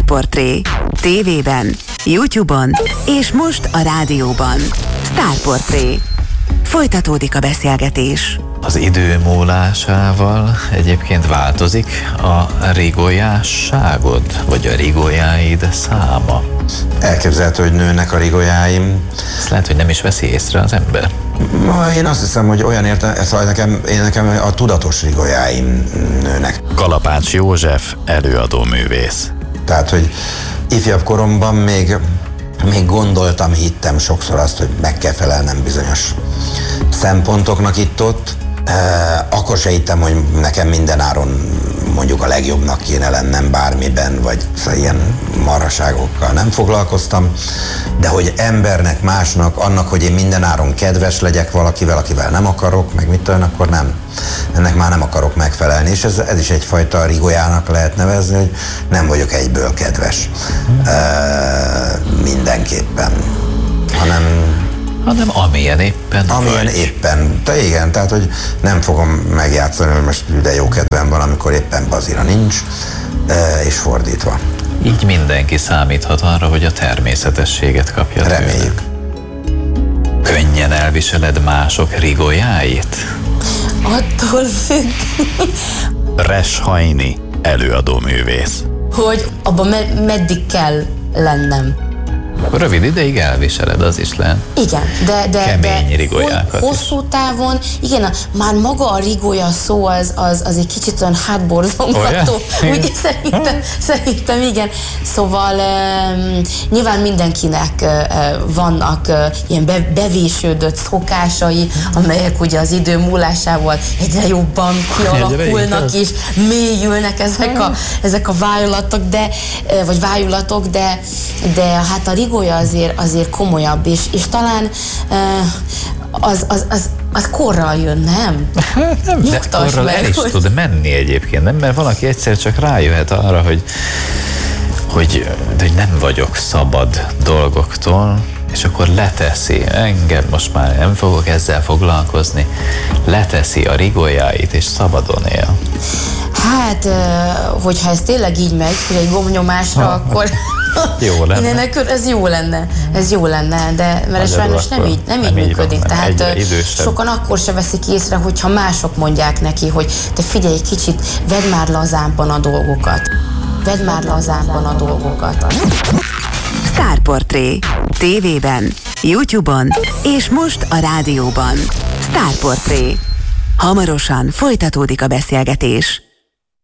Sztárportré. TV-ben, YouTube-on és most a rádióban. Sztárportré. Folytatódik a beszélgetés. Az idő múlásával egyébként változik a rigójásságod, vagy a rigójáid száma? Elképzelhető, hogy nőnek a rigójáim. Ezt lehet, hogy nem is veszi észre az ember. Én azt hiszem, hogy olyan szóval nekem a tudatos rigójáim nőnek. Kalapács József, előadóművész. Tehát, hogy ifjabb koromban még gondoltam, hittem sokszor azt, hogy meg kell felelnem bizonyos szempontoknak itt-ott. Akkor se hittem, hogy nekem mindenáron mondjuk a legjobbnak kéne lennem bármiben, vagy ilyen marhaságokkal nem foglalkoztam, de hogy embernek, másnak, annak, hogy én mindenáron kedves legyek valakivel, akivel nem akarok, meg mit tudom, akkor nem. Ennek már nem akarok megfelelni, és ez is egyfajta rigójának lehet nevezni, hogy nem vagyok egyből kedves. Mindenképpen. Hanem amilyen éppen vagy. Éppen. Igen, tehát, hogy nem fogom megjátszani, hogy most de jó kedvem van, amikor éppen bazira nincs, és fordítva. Így mindenki számíthat arra, hogy a természetességet kapja tőle. Reméljük. Könnyen elviseled mások rigójáit? Attól függ. Reshajni, előadóművész. Hogy abban meddig kell lennem. Rövid ideig elviseled, az is lehet. Igen, de kemény rigójákat hosszú távon, igen, már maga a rigója szó az egy kicsit olyan hátborzongató. Úgy szerintem igen. Szóval nyilván mindenkinek vannak ilyen bevésődött szokásai, amelyek ugye az idő múlásával egyre jobban kialakulnak és mélyülnek ezek a vájulatok, de hát a rigója azért komolyabb, és talán az korral jön, nem? Nem, de korral el is tud menni egyébként, nem? Mert valaki egyszer csak rájöhet arra, hogy nem vagyok szabad dolgoktól, és akkor leteszi, engem most már nem fogok ezzel foglalkozni, leteszi a rigójáit, és szabadon él. Hát, hogyha ez tényleg így megy, hogy egy gombnyomásra, akkor jó lenne. Ez jó lenne, de mert ez sajnos nem így működik. Tehát sokan akkor se veszik észre, hogyha mások mondják neki, hogy te figyelj egy kicsit, vedd már lazábban a dolgokat. Sztárportré. TV-ben, YouTube-on és most a rádióban. Sztárportré. Hamarosan folytatódik a beszélgetés.